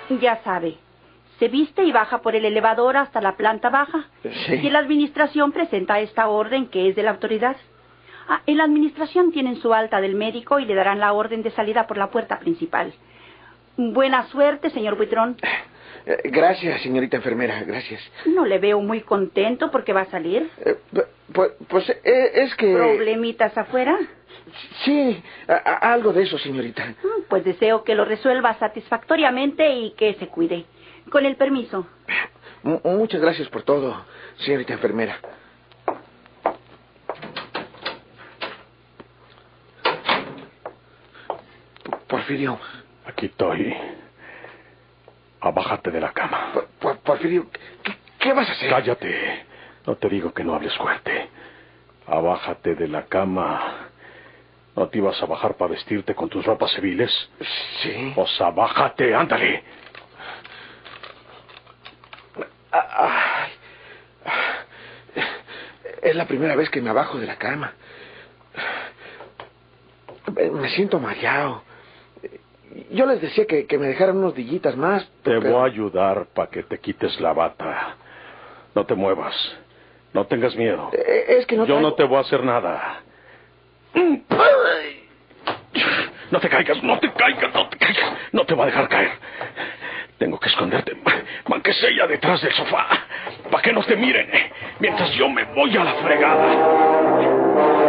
Ya sabe, se viste y baja por el elevador hasta la planta baja. Sí. Y en la administración presenta esta orden que es de la autoridad. En la administración tienen su alta del médico y le darán la orden de salida por la puerta principal. Buena suerte, señor Buitrón. Gracias, señorita enfermera, gracias. No le veo muy contento porque va a salir. Pues es que... ¿Problemitas afuera? Sí, algo de eso, señorita. Pues deseo que lo resuelva satisfactoriamente y que se cuide. Con el permiso. Muchas gracias por todo, señorita enfermera. Porfirio. Aquí estoy. Abájate de la cama. Porfirio, ¿qué vas a hacer? Cállate. No te digo que no hables fuerte. Abájate de la cama. ¿No te ibas a bajar para vestirte con tus ropas civiles? Sí. Pues abájate, ándale. Es la primera vez que me abajo de la cama. Me siento mareado. Yo les decía que me dejaran unos dillitas más. Te voy a ayudar para que te quites la bata. No te muevas. No tengas miedo. Es que no... Yo no te voy a hacer nada. No te caigas, no te caigas, no te caigas. No te va a dejar caer. Tengo que esconderte, aunque sea detrás del sofá, para que no te miren, mientras yo me voy a la fregada.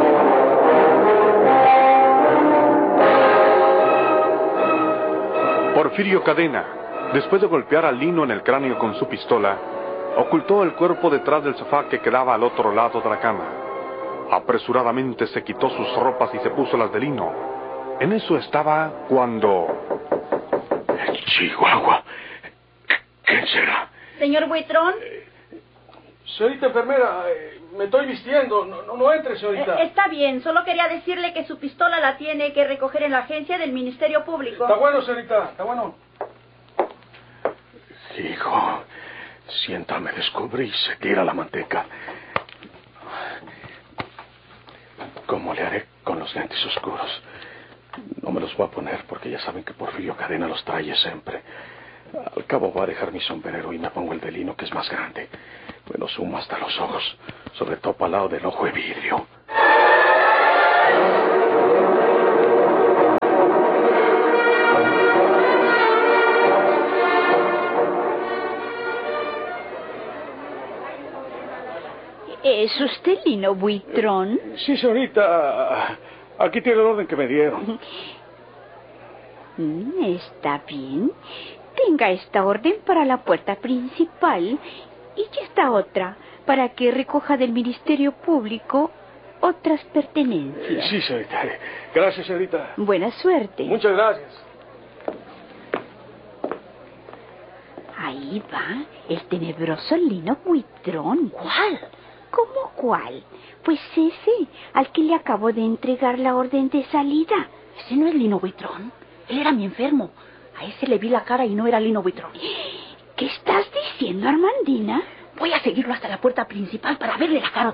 Porfirio Cadena, después de golpear a Lino en el cráneo con su pistola, ocultó el cuerpo detrás del sofá que quedaba al otro lado de la cama. Apresuradamente se quitó sus ropas y se puso las de Lino. En eso estaba cuando... Chihuahua. ¿Quién será? Señor Buitrón. Señorita enfermera, me estoy vistiendo. No entre, señorita. Está bien, solo quería decirle que su pistola la tiene que recoger en la agencia del Ministerio Público. Está bueno, señorita, está bueno. Hijo, siéntame, descubre y se tira la manteca. ¿Cómo le haré con los lentes oscuros? No me los voy a poner porque ya saben que Porfirio Cadena los trae siempre. Al cabo voy a dejar mi sombrero y me pongo el de lino, que es más grande. Me lo sumo hasta los ojos, sobre todo para el lado del ojo de vidrio. ¿Es usted Lino Buitrón? Sí, señorita. Aquí tiene el orden que me dieron. Está bien. Tenga esta orden para la puerta principal y esta otra para que recoja del Ministerio Público otras pertenencias. Sí, señorita. Gracias, señorita. Buena suerte. Muchas gracias. Ahí va el tenebroso Lino Buitrón. ¿Cuál? ¿Cómo cuál? Pues ese, al que le acabo de entregar la orden de salida. Ese no es Lino Buitrón. Él era mi enfermo. A ese le vi la cara y no era Lino Buitrón. ¿Qué estás diciendo, Armandina? Voy a seguirlo hasta la puerta principal para verle la cara